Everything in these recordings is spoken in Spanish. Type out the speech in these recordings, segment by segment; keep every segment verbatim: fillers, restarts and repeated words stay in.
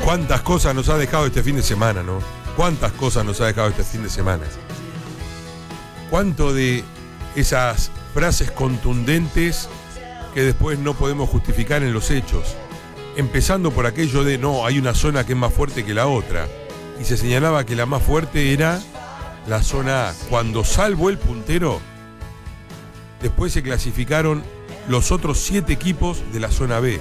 ¿Cuántas cosas nos ha dejado este fin de semana, no? ¿Cuántas cosas nos ha dejado este fin de semana? ¿Cuánto de esas frases contundentes que después no podemos justificar en los hechos? Empezando por aquello de, no, hay una zona que es más fuerte que la otra. Y se señalaba que la más fuerte era la zona A. Cuando salvo el puntero, después se clasificaron los otros siete equipos de la zona B.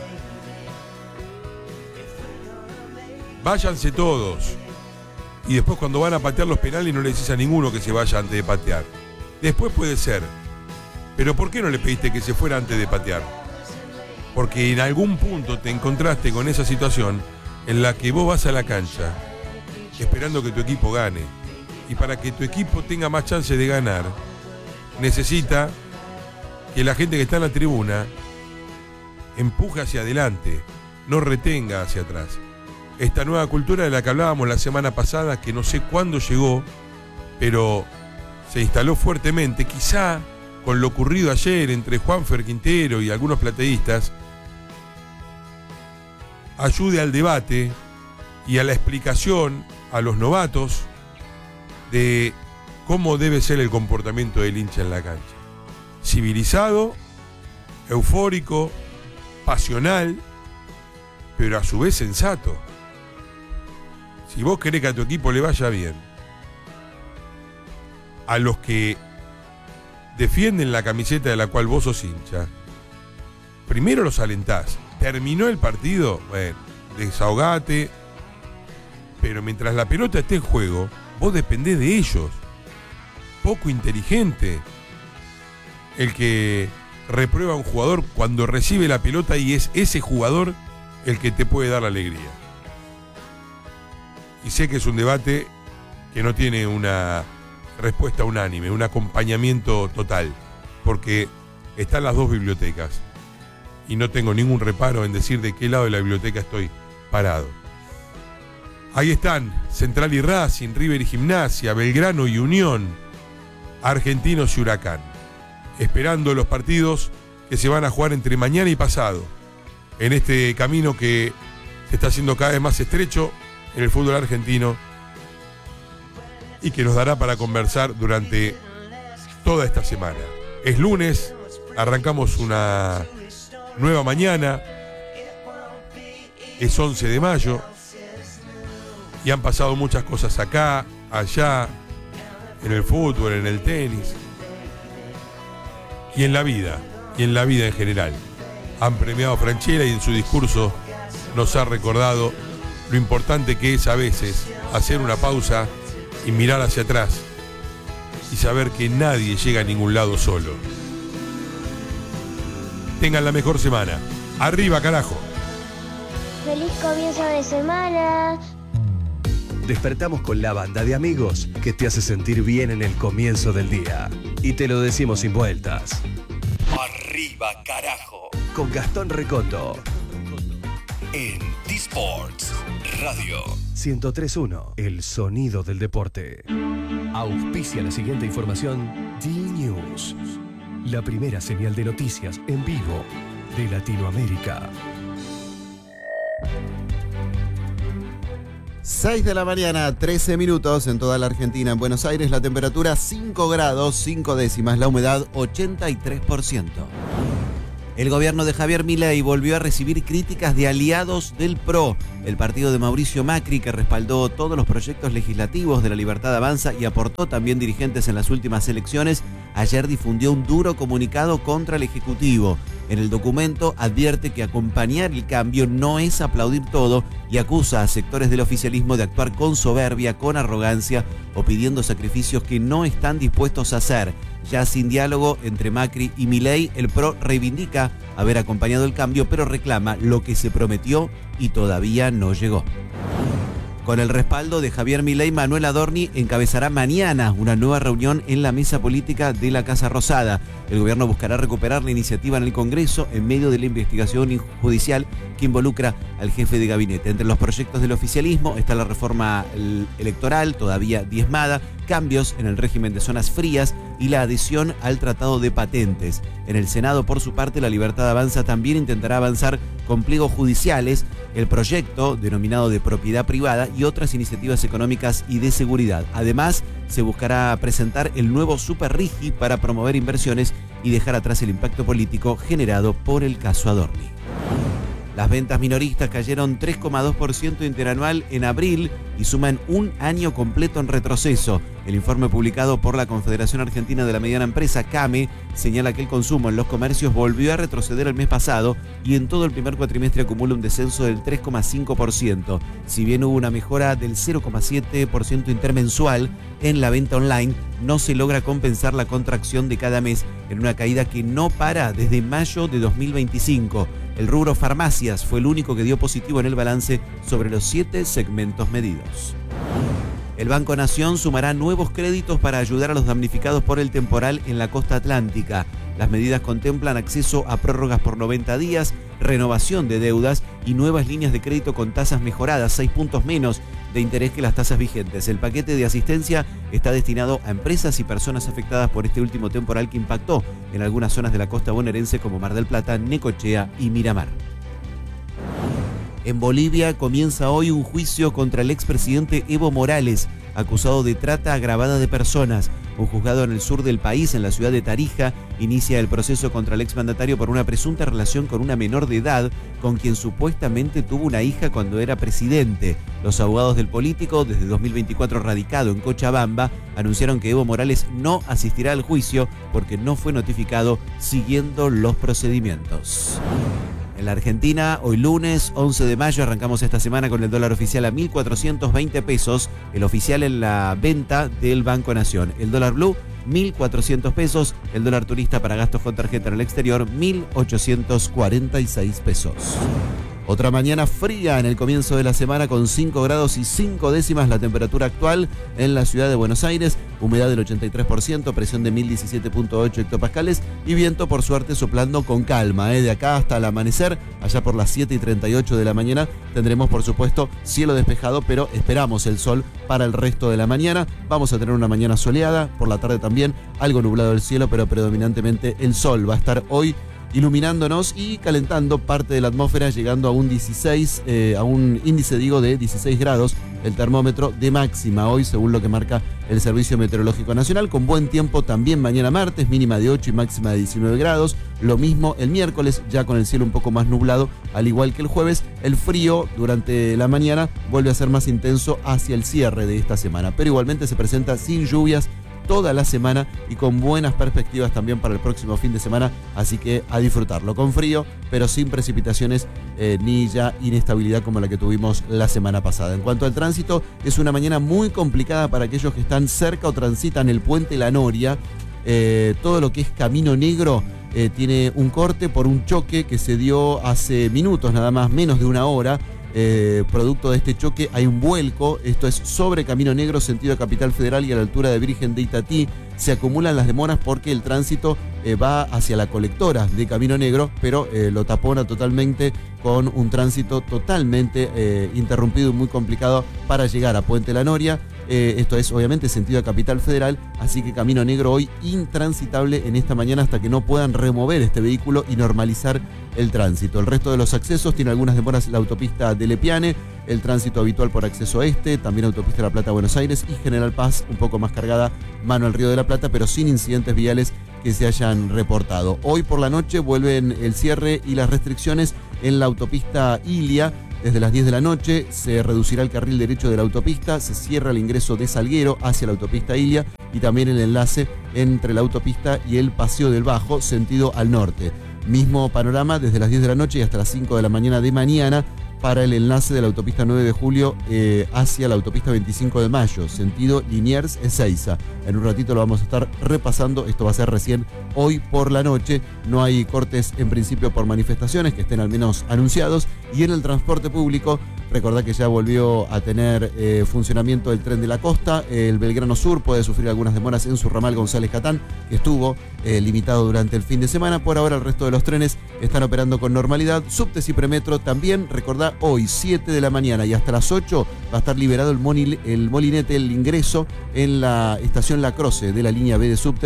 Váyanse todos. Y después cuando van a patear los penales no le decís a ninguno que se vaya antes de patear. Después puede ser. Pero ¿por qué no le pediste que se fuera antes de patear? Porque en algún punto te encontraste con esa situación en la que vos vas a la cancha esperando que tu equipo gane. Y para que tu equipo tenga más chance de ganar, necesita que la gente que está en la tribuna empuje hacia adelante, no retenga hacia atrás. Esta nueva cultura de la que hablábamos la semana pasada, que no sé cuándo llegó, pero se instaló fuertemente, quizá con lo ocurrido ayer entre Juanfer Quintero y algunos plateístas, ayude al debate y a la explicación a los novatos de cómo debe ser el comportamiento del hincha en la cancha. Civilizado, eufórico, pasional, pero a su vez sensato. Si vos querés que a tu equipo le vaya bien, a los que defienden la camiseta de la cual vos sos hincha, primero los alentás. Terminó el partido, bueno, desahogate, pero mientras la pelota esté en juego, vos dependés de ellos. Poco inteligente el que reprueba a un jugador cuando recibe la pelota y es ese jugador el que te puede dar la alegría. Y sé que es un debate que no tiene una respuesta unánime, un acompañamiento total, porque están las dos bibliotecas y no tengo ningún reparo en decir de qué lado de la biblioteca estoy parado. Ahí están Central y Racing, River y Gimnasia, Belgrano y Unión, Argentinos y Huracán, esperando los partidos que se van a jugar entre mañana y pasado, en este camino que se está haciendo cada vez más estrecho en el fútbol argentino y que nos dará para conversar durante toda esta semana. Es lunes, arrancamos una nueva mañana, es once de mayo y han pasado muchas cosas acá, allá, en el fútbol, en el tenis y en la vida, y en la vida en general. Han premiado a Franchella y en su discurso nos ha recordado lo importante que es a veces hacer una pausa y mirar hacia atrás y saber que nadie llega a ningún lado solo. Tengan la mejor semana. Arriba, carajo. Feliz comienzo de semana. Despertamos con la banda de amigos que te hace sentir bien en el comienzo del día. Y te lo decimos sin vueltas. Arriba, carajo. Con Gastón Recondo. En T-Sports Radio ciento tres punto uno, el sonido del deporte. Auspicia la siguiente información D-News, la primera señal de noticias en vivo de Latinoamérica. seis de la mañana, trece minutos en toda la Argentina. En Buenos Aires la temperatura cinco grados, cinco décimas, la humedad ochenta y tres por ciento. El gobierno de Javier Milei volvió a recibir críticas de aliados del P R O. El partido de Mauricio Macri, que respaldó todos los proyectos legislativos de La Libertad Avanza y aportó también dirigentes en las últimas elecciones, ayer difundió un duro comunicado contra el Ejecutivo. En el documento advierte que acompañar el cambio no es aplaudir todo y acusa a sectores del oficialismo de actuar con soberbia, con arrogancia o pidiendo sacrificios que no están dispuestos a hacer. Ya sin diálogo entre Macri y Milei, el P R O reivindica haber acompañado el cambio, pero reclama lo que se prometió y todavía no llegó. Con el respaldo de Javier Milei, Manuel Adorni encabezará mañana una nueva reunión en la mesa política de la Casa Rosada. El gobierno buscará recuperar la iniciativa en el Congreso en medio de la investigación judicial que involucra al jefe de gabinete. Entre los proyectos del oficialismo está la reforma electoral, todavía diezmada, cambios en el régimen de zonas frías, y la adhesión al Tratado de Patentes. En el Senado, por su parte, la Libertad Avanza también intentará avanzar con pliegos judiciales, el proyecto denominado de propiedad privada y otras iniciativas económicas y de seguridad. Además, se buscará presentar el nuevo Super Rigi para promover inversiones y dejar atrás el impacto político generado por el caso Adorni. Las ventas minoristas cayeron tres coma dos por ciento interanual en abril y suman un año completo en retroceso. El informe publicado por la Confederación Argentina de la Mediana Empresa, CAME, señala que el consumo en los comercios volvió a retroceder el mes pasado y en todo el primer cuatrimestre acumula un descenso del tres coma cinco por ciento. Si bien hubo una mejora del cero coma siete por ciento intermensual en la venta online, no se logra compensar la contracción de cada mes en una caída que no para desde mayo de dos mil veinticinco. El rubro farmacias fue el único que dio positivo en el balance sobre los siete segmentos medidos. El Banco Nación sumará nuevos créditos para ayudar a los damnificados por el temporal en la costa atlántica. Las medidas contemplan acceso a prórrogas por noventa días, renovación de deudas y nuevas líneas de crédito con tasas mejoradas, seis puntos menos de interés que las tasas vigentes. El paquete de asistencia está destinado a empresas y personas afectadas por este último temporal que impactó en algunas zonas de la costa bonaerense como Mar del Plata, Necochea y Miramar. En Bolivia comienza hoy un juicio contra el expresidente Evo Morales, acusado de trata agravada de personas. Un juzgado en el sur del país, en la ciudad de Tarija, inicia el proceso contra el exmandatario por una presunta relación con una menor de edad con quien supuestamente tuvo una hija cuando era presidente. Los abogados del político, desde dos mil veinticuatro radicado en Cochabamba, anunciaron que Evo Morales no asistirá al juicio porque no fue notificado siguiendo los procedimientos. En la Argentina, hoy lunes once de mayo, arrancamos esta semana con el dólar oficial a mil cuatrocientos veinte pesos, el oficial en la venta del Banco Nación. El dólar blue, mil cuatrocientos pesos, el dólar turista para gastos con tarjeta en el exterior, mil ochocientos cuarenta y seis pesos. Otra mañana fría en el comienzo de la semana con cinco grados y cinco décimas la temperatura actual en la ciudad de Buenos Aires, humedad del ochenta y tres por ciento, presión de mil diecisiete punto ocho hectopascales y viento por suerte soplando con calma. ¿eh? De acá hasta el amanecer, allá por las siete y treinta y ocho de la mañana, tendremos por supuesto cielo despejado, pero esperamos el sol para el resto de la mañana. Vamos a tener una mañana soleada, por la tarde también algo nublado el cielo, pero predominantemente el sol va a estar hoy iluminándonos y calentando parte de la atmósfera, llegando a un dieciséis, eh, a un índice digo de dieciséis grados, el termómetro de máxima hoy, según lo que marca el Servicio Meteorológico Nacional, con buen tiempo también mañana martes, mínima de ocho y máxima de diecinueve grados, lo mismo el miércoles, ya con el cielo un poco más nublado, al igual que el jueves. El frío durante la mañana vuelve a ser más intenso hacia el cierre de esta semana, pero igualmente se presenta sin lluvias toda la semana y con buenas perspectivas también para el próximo fin de semana, así que a disfrutarlo con frío, pero sin precipitaciones eh, ni ya inestabilidad como la que tuvimos la semana pasada. En cuanto al tránsito, es una mañana muy complicada para aquellos que están cerca o transitan el puente La Noria. Eh, todo lo que es Camino Negro eh, tiene un corte por un choque que se dio hace minutos, nada más, menos de una hora. Eh, producto de este choque hay un vuelco, esto es sobre Camino Negro, sentido Capital Federal y a la altura de Virgen de Itatí. Se acumulan las demoras porque el tránsito eh, va hacia la colectora de Camino Negro, pero eh, lo tapona totalmente con un tránsito totalmente eh, interrumpido y muy complicado para llegar a Puente La Noria. Eh, esto es obviamente sentido a Capital Federal, así que Camino Negro hoy intransitable en esta mañana hasta que no puedan remover este vehículo y normalizar el tránsito. El resto de los accesos tiene algunas demoras en la autopista de Lepiane, el tránsito habitual por acceso este, también autopista La Plata Buenos Aires y General Paz un poco más cargada mano al Río de la Plata, pero sin incidentes viales que se hayan reportado. Hoy por la noche vuelven el cierre y las restricciones en la autopista Ilia. Desde las diez de la noche se reducirá el carril derecho de la autopista, se cierra el ingreso de Salguero hacia la autopista Ilia y también el enlace entre la autopista y el Paseo del Bajo, sentido al norte. Mismo panorama desde las diez de la noche y hasta las cinco de la mañana de mañana para el enlace de la autopista nueve de julio eh, hacia la autopista veinticinco de mayo, sentido Liniers-Ezeiza. En un ratito lo vamos a estar repasando, esto va a ser recién hoy por la noche. No hay cortes en principio por manifestaciones que estén al menos anunciados. Y en el transporte público, recordá que ya volvió a tener eh, funcionamiento el tren de la costa. El Belgrano Sur puede sufrir algunas demoras en su ramal González Catán, que estuvo eh, limitado durante el fin de semana. Por ahora el resto de los trenes están operando con normalidad. Subtes y Premetro también, recordá, hoy siete de la mañana y hasta las ocho va a estar liberado el, moni, el molinete, el ingreso en la estación La Croce de la línea B de subtes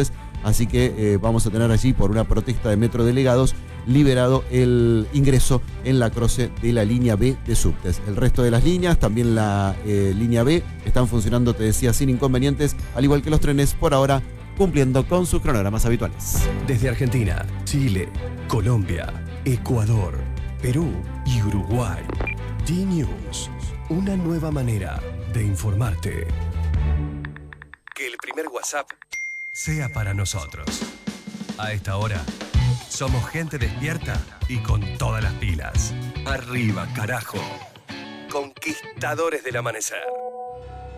Así que eh, vamos a tener allí, por una protesta de metrodelegados, liberado el ingreso en la cruce de la línea B de subtes. El resto de las líneas, también la eh, línea B, están funcionando, te decía, sin inconvenientes, al igual que los trenes, por ahora cumpliendo con sus cronogramas habituales. Desde Argentina, Chile, Colombia, Ecuador, Perú y Uruguay. D-News, una nueva manera de informarte. Que el primer WhatsApp sea para nosotros. A esta hora, somos gente despierta y con todas las pilas. Arriba, carajo. Conquistadores del amanecer.